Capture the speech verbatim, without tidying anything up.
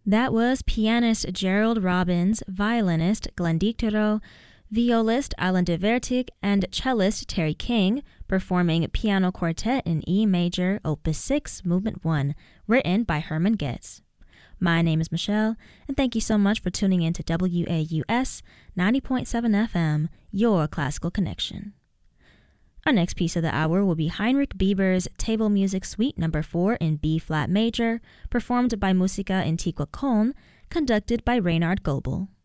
That was pianist Gerald Robbins, violinist Glenn Dictero, violist Alan DeVertig, and cellist Terry King performing Piano Quartet in E Major, Opus six, Movement one, written by Herman Getz. My name is Michelle, and thank you so much for tuning in to W A U S ninety point seven F M, your classical connection. Our next piece of the hour will be Heinrich Bieber's Table Music Suite number four in B-flat major, performed by Musica Antiqua Köln, conducted by Reinhard Goebel.